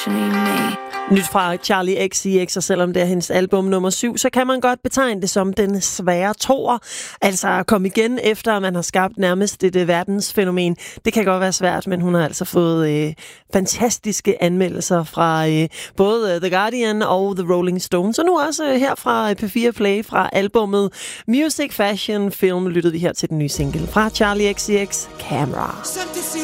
Nyt fra Charli XCX, og selvom det er hendes album nummer 7, så kan man godt betegne det som den svære toer. Altså at komme igen efter, at man har skabt nærmest et verdensfænomen. Det kan godt være svært, men hun har altså fået fantastiske anmeldelser fra både The Guardian og The Rolling Stones. Og nu også her fra P4 Play fra albummet Music, Fashion, Film lyttede vi her til den nye single fra Charli XCX, Camera.